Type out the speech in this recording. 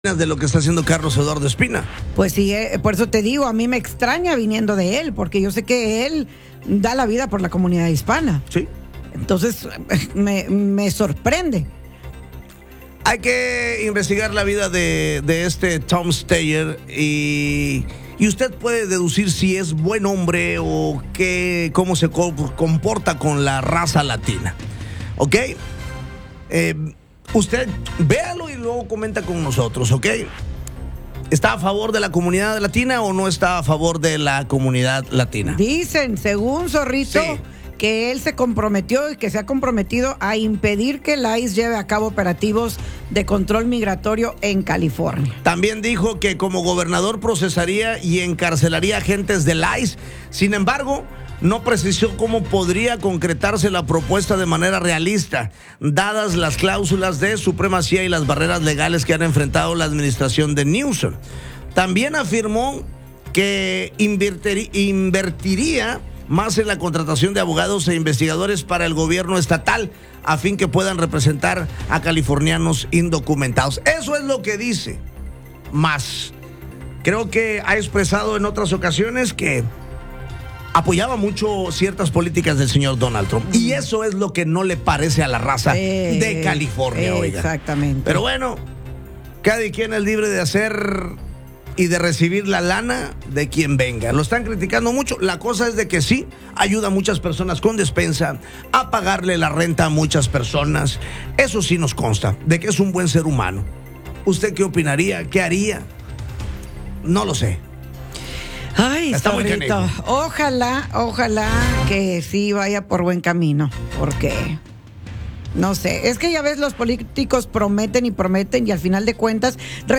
De lo que está haciendo Carlos Eduardo Espina. Pues sí, por eso te digo, a mí me extraña viniendo de él, porque yo sé que él da la vida por la comunidad hispana. Sí. Entonces, me sorprende. Hay que investigar la vida de este Tom Steyer y usted puede deducir si es buen hombre o cómo se comporta con la raza latina. ¿Ok? Usted véalo y luego comenta con nosotros, ¿ok? ¿Está a favor de la comunidad latina o no está a favor de la comunidad latina? Dicen, según Zorrito, Sí, que él se comprometió y que se ha comprometido a impedir que el ICE lleve a cabo operativos de control migratorio en California. también dijo que como gobernador procesaría y encarcelaría agentes del ICE. Sin embargo, no precisó cómo podría concretarse la propuesta de manera realista, dadas las cláusulas de supremacía y las barreras legales que han enfrentado la administración de Newsom. También afirmó que invertiría más en la contratación de abogados e investigadores para el gobierno estatal, a fin que puedan representar a californianos indocumentados. Eso es lo que dice. Más, creo que ha expresado en otras ocasiones que apoyaba mucho ciertas políticas del señor Donald Trump. Y eso es lo que no le parece a la raza de California, oiga. Exactamente. Pero bueno, cada quien es libre de hacer y de recibir la lana de quien venga. Lo están criticando mucho. La cosa es de que sí, ayuda a muchas personas con despensa, a pagarle la renta a muchas personas. Eso sí nos consta, de que es un buen ser humano. ¿Usted qué opinaría? ¿Qué haría? No lo sé. Ay, Está muy Zorrito, canijo. ojalá que sí vaya por buen camino, porque no sé, es que ya ves, los políticos prometen y prometen y al final de cuentas